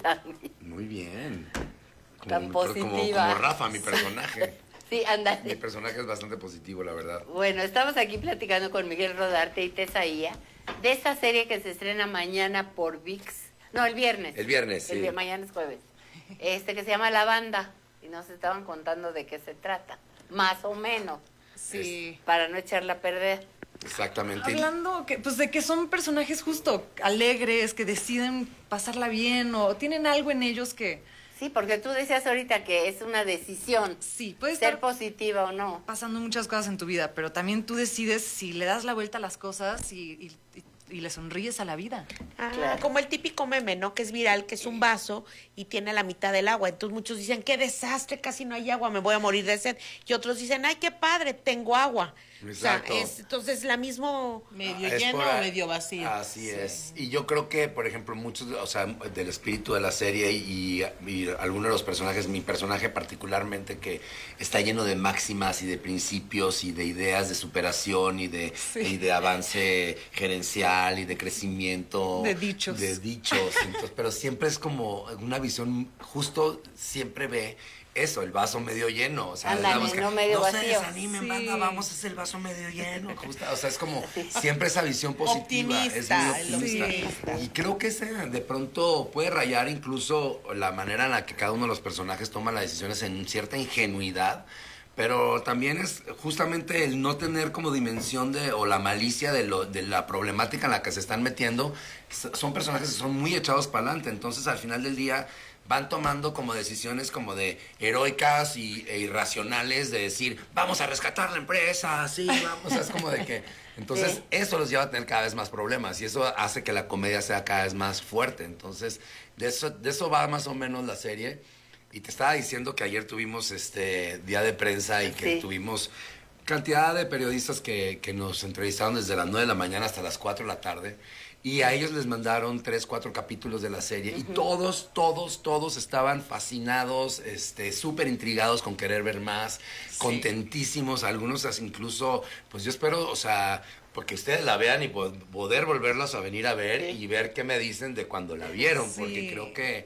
Sandy. Muy bien. Tan positiva. Como Rafa, mi personaje. Sí, ándale. Mi personaje es bastante positivo, la verdad. Bueno, estamos aquí platicando con Miguel Rodarte y Tesaía de esta serie que se estrena mañana por ViX. No, el viernes. El viernes, sí. Mañana es jueves. Que se llama La Banda. Y nos estaban contando de qué se trata. Más o menos. Sí. Para no echarla a perder. Exactamente. Hablando de que son personajes justo alegres, que deciden pasarla bien o tienen algo en ellos que... Sí, porque tú decías ahorita que es una decisión. Sí, puede ser estar positiva o no. pasando muchas cosas en tu vida, pero también tú decides si le das la vuelta a las cosas y le sonríes a la vida. Claro. Como el típico meme, ¿no? Que es viral, que es un vaso y tiene la mitad del agua. Entonces muchos dicen, qué desastre, casi no hay agua, me voy a morir de sed. Y otros dicen, ay, qué padre, tengo agua. Exacto. O sea, entonces la mismo... Medio lleno o medio vacío. Así es. Y yo creo que, por ejemplo, muchos, o sea, del espíritu de la serie y algunos de los personajes, mi personaje particularmente, que está lleno de máximas y de principios y de ideas de superación y de avance gerencial y de crecimiento. De dichos. Entonces, pero siempre es como una visión, justo siempre ve eso, el vaso medio lleno. O sea, ándale, no medio no vacío. se desanimen, banda, vamos, es el vaso medio lleno. Justo, o sea, es como siempre esa visión positiva. Optimista, es muy optimista. Y creo que ese de pronto puede rayar incluso la manera en la que cada uno de los personajes toma las decisiones en cierta ingenuidad. Pero también es justamente el no tener como dimensión o la malicia de la problemática en la que se están metiendo. Son personajes que son muy echados para adelante. Entonces, al final del día, van tomando como decisiones como de heroicas e irracionales de decir, vamos a rescatar la empresa, sí, vamos. Es como de que... Entonces, eso los lleva a tener cada vez más problemas y eso hace que la comedia sea cada vez más fuerte. Entonces, de eso va más o menos la serie. Y te estaba diciendo que ayer tuvimos día de prensa y que tuvimos cantidad de periodistas que nos entrevistaron desde las 9 de la mañana hasta las 4 de la tarde. Y a ellos les mandaron 3, 4 capítulos de la serie. Y todos estaban fascinados, súper intrigados con querer ver más, contentísimos. Algunos incluso, pues yo espero, o sea, porque ustedes la vean y poder volverlos a venir a ver y ver qué me dicen de cuando la vieron. Porque creo que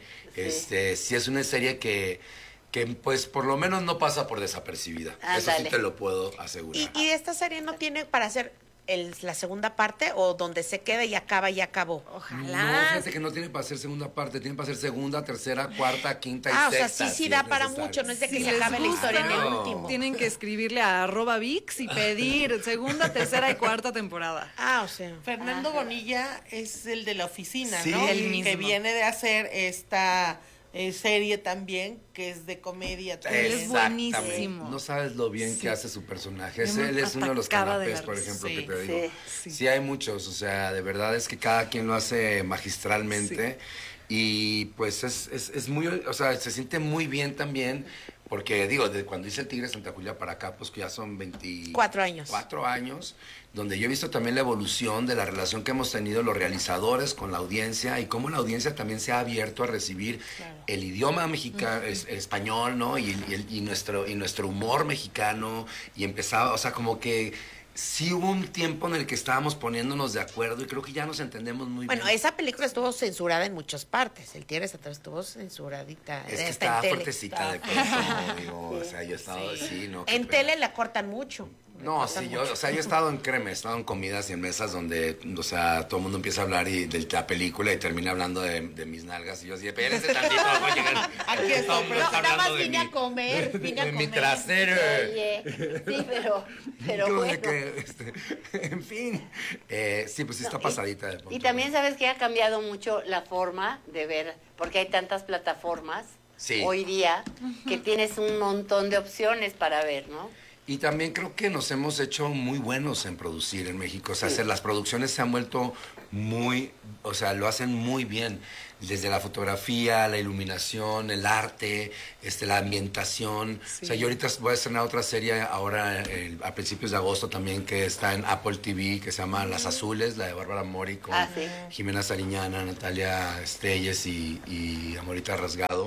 sí es una serie que pues por lo menos no pasa por desapercibida. Eso sí te lo puedo asegurar. ¿Y esta serie no tiene para hacer la segunda parte o donde se queda y acaba y acabó? Ojalá. No, fíjate que no tiene para hacer segunda parte, tiene para hacer segunda, tercera, cuarta, quinta y sexta. O sea, sí da para mucho, no es de que se acabe la historia en el último. Tienen que escribirle a @ViX y pedir segunda, tercera y cuarta temporada. O sea. Fernando Bonilla es el de La Oficina, Sí, ¿no? el mismo. Que viene de hacer esta serie también, que es de comedia. Él es buenísimo. No sabes lo bien que hace su personaje. Él es uno de los canapés, por ejemplo, que te digo. Sí, hay muchos, o sea, de verdad es que cada quien lo hace magistralmente. Y pues es muy, o sea, se siente muy bien también, porque digo, de cuando hice el Tigre de Santa Julia para acá, pues que ya son 24 años. 4 años, donde yo he visto también la evolución de la relación que hemos tenido los realizadores con la audiencia y cómo la audiencia también se ha abierto a recibir el idioma mexicano, español, ¿no? Y nuestro humor mexicano, y empezaba, o sea, como que sí hubo un tiempo en el que estábamos poniéndonos de acuerdo y creo que ya nos entendemos muy bien. Bueno, esa película estuvo censurada en muchas partes. El Tigre Santa estuvo censuradita. Es que estaba fuertecita de pronto, digo, o sea, yo he estado así, ¿no? En tele la cortan mucho. No, sí, yo he estado en he estado en comidas y en mesas donde, o sea, todo el mundo empieza a hablar de la película y termina hablando de mis nalgas y yo así, espérense tantito, voy a llegar. Aquí estoy, Hombre, No, está nada más hablando de vine a comer, de mi trasero. Oye, sí, pero Como bueno. de que, en fin, sí, pues sí está pasadita de punto. Y también sabes que ha cambiado mucho la forma de ver, porque hay tantas plataformas hoy día que tienes un montón de opciones para ver, ¿no? Y también creo que nos hemos hecho muy buenos en producir en México. O sea, las producciones se han vuelto muy, o sea, lo hacen muy bien. Desde la fotografía, la iluminación, el arte, la ambientación. O sea, yo ahorita voy a estrenar otra serie ahora a principios de agosto también que está en Apple TV, que se llama Las Azules, la de Bárbara Mori con Jimena Sariñana, Natalia Estelles y Amorita Rasgado.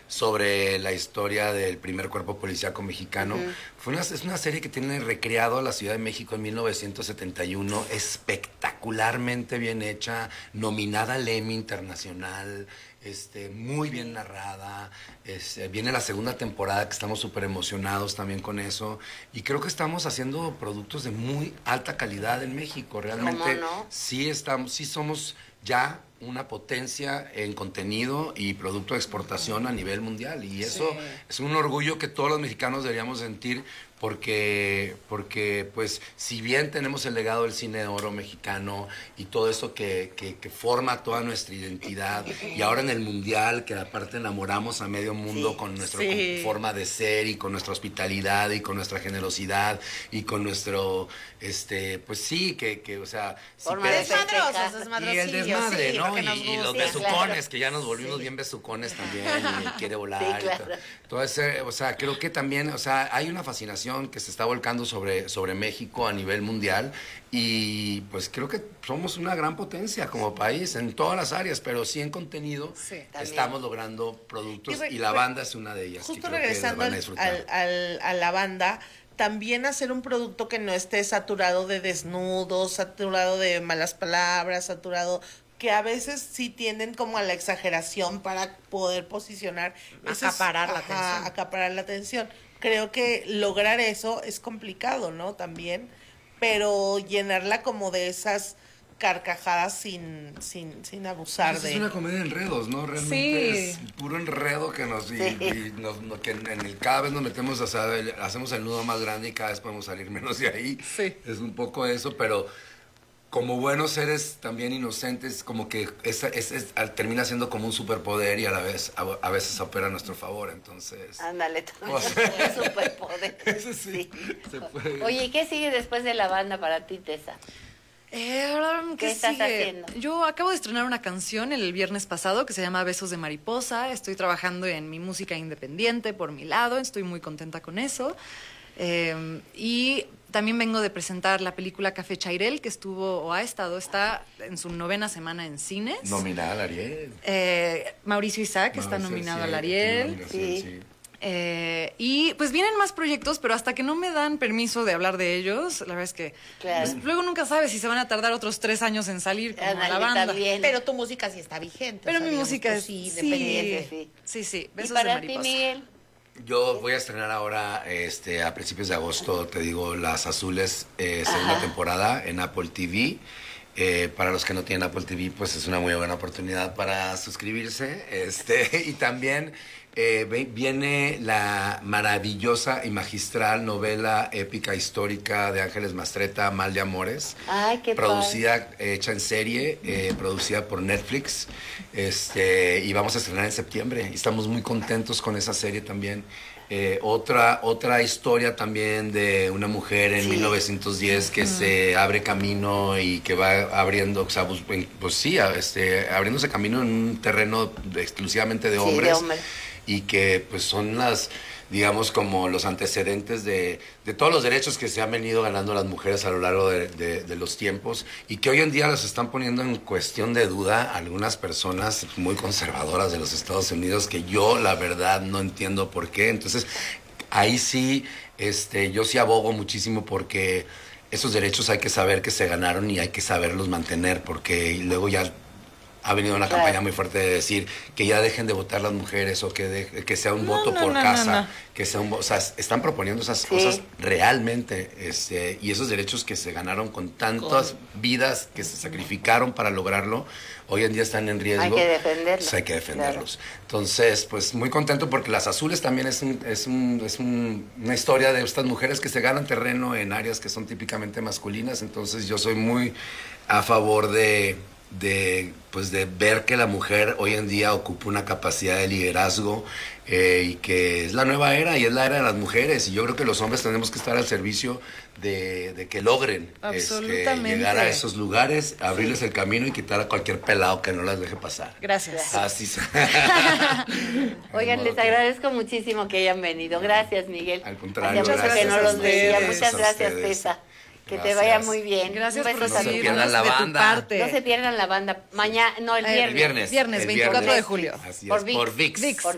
sobre la historia del primer cuerpo policíaco mexicano. Es una serie que tiene recreado a la Ciudad de México en 1971, espectacularmente bien hecha, nominada al Emmy Internacional, muy bien narrada. Viene la segunda temporada, que estamos súper emocionados también con eso, y creo que estamos haciendo productos de muy alta calidad en México. Realmente ¿Cómo no? sí somos ya una potencia en contenido y producto de exportación a nivel mundial, y eso es un orgullo que todos los mexicanos deberíamos sentir, porque pues si bien tenemos el legado del cine de oro mexicano y todo eso que forma toda nuestra identidad, y ahora en el mundial, que aparte enamoramos a medio mundo con nuestra forma de ser y con nuestra hospitalidad y con nuestra generosidad y con nuestro pues sí, que o sea, Forma de y el desmadre, sí, ¿no? porque nos Y los gusta. besucones, que ya nos volvimos bien besucones también, y quiere volar. Sí, y claro. todo ese, o sea, creo que también, o sea, hay una fascinación que se está volcando sobre México a nivel mundial, y pues creo que somos una gran potencia como país en todas las áreas, pero sí en contenido estamos logrando productos, y la banda es una de ellas. Justo que creo que regresando la van a disfrutar. a la banda, también hacer un producto que no esté saturado de desnudos, saturado de malas palabras, saturado, que a veces sí tienden como a la exageración para poder posicionar. Acaparar la atención. Acaparar la atención. Creo que lograr eso es complicado, ¿no? También, pero llenarla como de esas carcajadas sin abusar Pues de... es una comedia de enredos, ¿no? Realmente es puro enredo que cada vez nos metemos, o sea, hacemos el nudo más grande y cada vez podemos salir menos de ahí. Sí. Es un poco eso, pero como buenos seres también inocentes, como que termina siendo como un superpoder, y a veces opera a nuestro favor, entonces... Ándale, también O sea, es un superpoder. Eso sí, se puede. Oye, ¿y qué sigue después de la banda para ti, Tessa? ¿Qué estás haciendo? Yo acabo de estrenar una canción el viernes pasado que se llama Besos de Mariposa. Estoy trabajando en mi música independiente por mi lado, estoy muy contenta con eso. Y también vengo de presentar la película Café Chairel, que está en su 9ª semana en cines. Nominada al Ariel. Mauricio Isaac está nominado al Ariel. Sí. Y pues vienen más proyectos, pero hasta que no me dan permiso de hablar de ellos, la verdad es que pues, luego nunca sabes si se van a tardar otros 3 años en salir como Ándale, la banda. también. Pero tu música sí está vigente. Pero o sea, mi digamos, música tú es sí, sí, independiente, sí, ¿Y Besos de para ti, Mariposa. Miguel? Yo voy a estrenar ahora, a principios de agosto, te digo, Las Azules, segunda temporada en Apple TV. Para los que no tienen Apple TV, pues es una muy buena oportunidad para suscribirse. Y también viene la maravillosa y magistral novela épica histórica de Ángeles Mastretta, Mal de Amores. Ay, qué producida, hecha en serie, producida por Netflix. Y vamos a estrenar en septiembre. Y estamos muy contentos con esa serie también. Otra historia también de una mujer en 1910 que se abre camino y que va abriendo, o sea, abriéndose camino en un terreno exclusivamente de hombres. De hombres. Y que pues son digamos, como los antecedentes de todos los derechos que se han venido ganando las mujeres a lo largo de los tiempos, y que hoy en día los están poniendo en cuestión de duda algunas personas muy conservadoras de los Estados Unidos, que yo la verdad no entiendo por qué. Entonces ahí sí, yo sí abogo muchísimo porque esos derechos hay que saber que se ganaron y hay que saberlos mantener, porque luego ya ha venido una campaña muy fuerte de decir que ya dejen de votar las mujeres, o que sea un voto por casa, que sea o sea, están proponiendo esas cosas realmente, y esos derechos que se ganaron con tantas vidas que se sacrificaron para lograrlo, hoy en día están en riesgo. Hay que defenderlos. Pues hay que defenderlos. Entonces, pues muy contento porque Las Azules también es una historia de estas mujeres que se ganan terreno en áreas que son típicamente masculinas. Entonces yo soy muy a favor de ver que la mujer hoy en día ocupa una capacidad de liderazgo, y que es la nueva era y es la era de las mujeres, y yo creo que los hombres tenemos que estar al servicio de que logren llegar a esos lugares, abrirles el camino y quitar a cualquier pelado que no las deje pasar. Gracias. Así Oigan, les agradezco muchísimo que hayan venido. Gracias, Miguel. Al contrario, Hacía mucho gracias que no a los ustedes, veía. Muchas a gracias, ustedes. Tessa. Que te Gracias. vaya muy bien. Gracias Un por beso a se ti. pierdan recibirnos la de tu banda. parte. No se pierdan la banda. Mañana, no, el El viernes. Viernes, 24 de julio. Así es, Por por ViX. ViX. ViX.